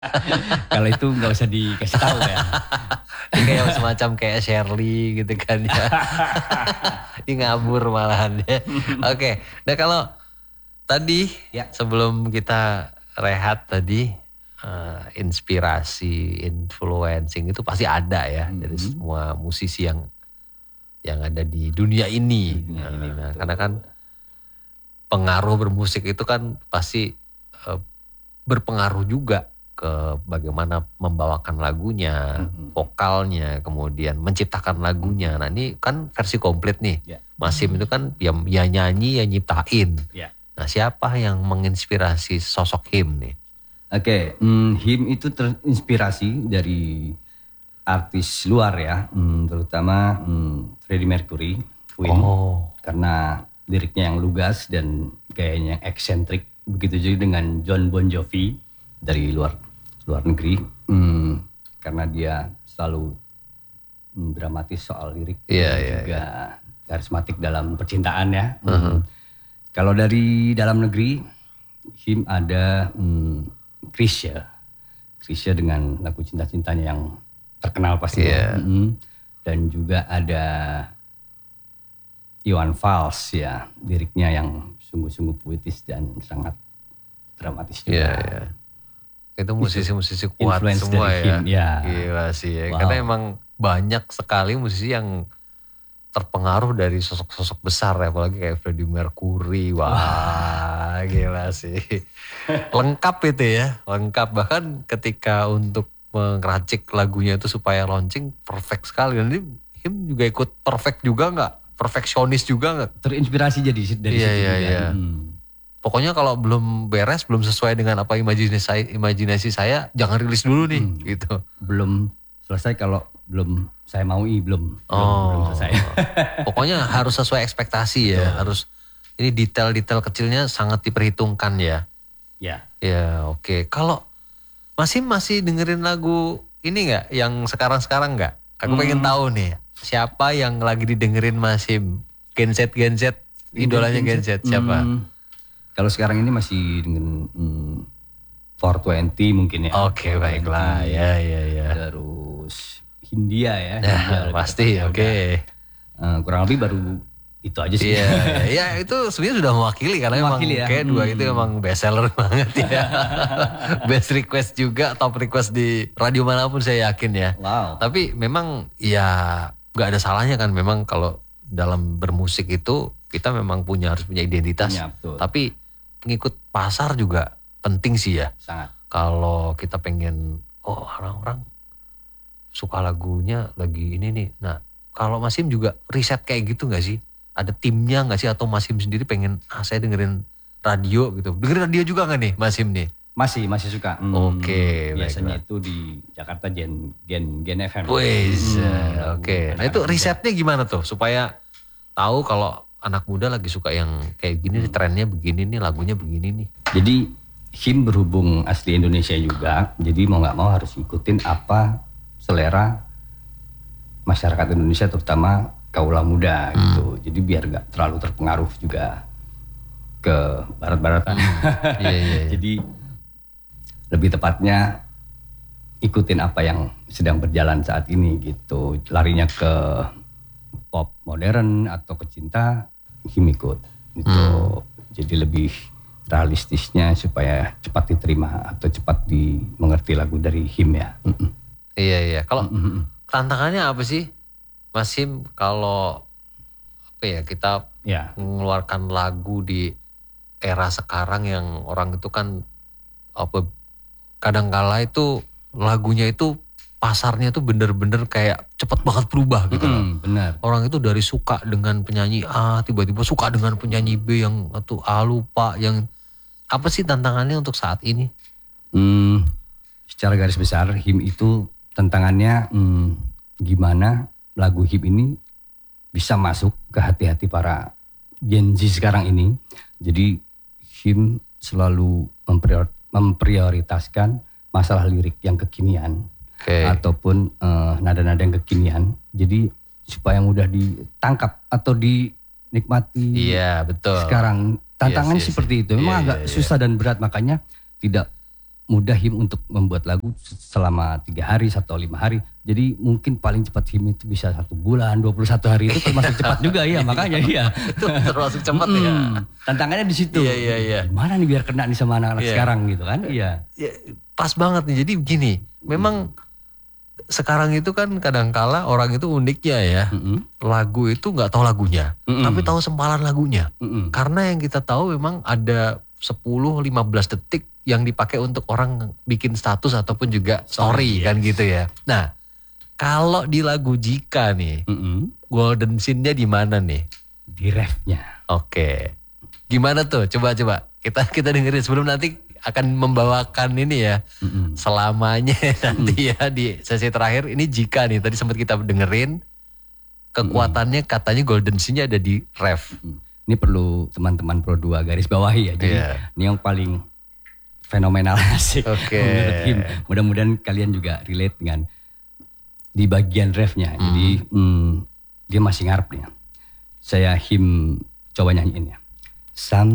Kalau itu nggak usah dikasih tahu ya. Ini kayak semacam kayak Shirley gitu kan ya. Ini ngabur malahan ya. Oke, nah kalau tadi Ya. sebelum kita rehat tadi inspirasi, influencing itu pasti ada ya dari semua musisi yang ada di dunia ini. Nah, karena kan pengaruh bermusik itu kan pasti berpengaruh juga ke bagaimana membawakan lagunya, vokalnya, kemudian menciptakan lagunya. Nah ini kan versi komplit nih. Ya. Masim itu kan ya nyanyi, ya nyiptain. Ya. Nah siapa yang menginspirasi sosok Him nih? Oke, Him itu terinspirasi dari artis luar ya, terutama Freddie Mercury, Queen, karena liriknya yang lugas dan gayanya yang eksentrik. Begitu juga dengan John Bon Jovi dari luar negeri, karena dia selalu dramatis soal lirik, juga karismatik dalam percintaan ya. Kalau dari dalam negeri, Him ada Chrisye dengan lagu cinta-cintanya yang terkenal pasti. Dan juga ada Iwan Fals ya, liriknya yang sungguh-sungguh puitis dan sangat dramatis juga. Itu musisi-musisi kuat semua ya. Gila sih ya. Karena emang banyak sekali musisi yang terpengaruh dari sosok-sosok besar ya, apalagi kayak Freddie Mercury. Wah, gila sih. Lengkap itu ya, lengkap. Bahkan ketika untuk mengeracik lagunya itu supaya launching perfect sekali. Dan ini Him juga ikut perfect juga nggak? Perfeksionis juga nggak? Terinspirasi jadi dari situ juga. Pokoknya kalau belum beres, belum sesuai dengan apa imajinasi saya, jangan rilis dulu nih, gitu. Belum selesai kalau belum saya maui, belum selesai. Pokoknya harus sesuai ekspektasi ya, harus ini detail-detail kecilnya sangat diperhitungkan ya. Ya, oke. Kalau masih dengerin lagu ini nggak, yang sekarang nggak? Aku pengen tahu nih, siapa yang lagi didengerin Masim? Gen Z, idolanya Gen Z siapa? Kalau sekarang ini masih dengan 420 mungkin ya. Oke, baiklah. Ya. Terus Hindia ya. Pasti, oke. Kurang lebih baru itu aja sih. Ya itu sebenarnya sudah mewakili karena emang kayak dua itu emang best seller banget ya. Best request juga, top request di radio manapun saya yakin ya. Wow. Tapi memang ya gak ada salahnya kan memang kalau dalam bermusik itu kita memang harus punya identitas. Tapi pengikut pasar juga penting sih ya. Sangat. Kalau kita pengen, orang-orang suka lagunya lagi ini nih. Nah kalau Masim juga riset kayak gitu gak sih? Ada timnya gak sih? Atau Masim sendiri pengen, saya dengerin radio gitu. Dengerin radio juga gak nih Masim nih? Masih suka. Oke. Biasanya itu di Jakarta Gen FM. Oke. Nah itu risetnya gimana tuh? Supaya tahu kalau anak muda lagi suka yang kayak gini, trennya begini nih, lagunya begini nih. Jadi Him berhubung asli Indonesia juga, jadi mau nggak mau harus ikutin apa selera masyarakat Indonesia, terutama kaula muda gitu. Jadi biar nggak terlalu terpengaruh juga ke barat-baratan. Jadi lebih tepatnya ikutin apa yang sedang berjalan saat ini gitu. Larinya ke pop modern atau ke cinta, Him ikut gitu. Jadi lebih realistisnya supaya cepat diterima atau cepat dimengerti lagu dari Him ya. Iya. Kalau tantangannya apa sih Mas Him kalau kita mengeluarkan lagu di era sekarang yang orang itu kan kadangkala itu lagunya itu pasarnya tuh bener-bener kayak cepet banget berubah gitu loh. Benar. Orang itu dari suka dengan penyanyi A tiba-tiba suka dengan penyanyi B yang atau A lupa. Yang apa sih tantangannya untuk saat ini? Secara garis besar Him itu tantangannya gimana lagu Him ini bisa masuk ke hati-hati para Gen Z sekarang ini. Jadi Him selalu memprioritaskan masalah lirik yang kekinian. Ataupun nada-nada yang kekinian, jadi supaya mudah ditangkap atau dinikmati. Iya betul. Sekarang tantangannya seperti itu, memang agak susah dan berat, makanya tidak mudah Him untuk membuat lagu selama 3 hari atau 5 hari. Jadi mungkin paling cepat Him itu bisa 1 bulan, 21 hari itu termasuk cepat juga ya, makanya iya. Itu termasuk cepat ya. Tantangannya di situ. Iya. Gimana nih biar kena nih sama anak-anak sekarang gitu kan? Iya. Ya, pas banget nih. Jadi begini, memang sekarang itu kan kadangkala orang itu uniknya ya. Lagu itu nggak tahu lagunya, tapi tahu sempalan lagunya. Karena yang kita tahu memang ada 10-15 detik yang dipakai untuk orang bikin status ataupun juga story kan gitu ya. Nah, kalau di lagu Jika nih, golden scene-nya di mana nih? Di refnya. Oke. Gimana tuh? Coba kita dengerin sebelum nanti akan membawakan ini ya. Selamanya nanti ya di sesi terakhir ini Jika nih. Tadi sempat kita dengerin. Kekuatannya katanya golden scene-nya ada di ref. Ini perlu teman-teman Pro 2 garis bawahi ya. Jadi ini yang paling fenomenal asik. Menurut Him. Mudah-mudahan kalian juga relate dengan di bagian refnya. Jadi dia masih ngarep nih. Saya Him coba nyanyiin ya.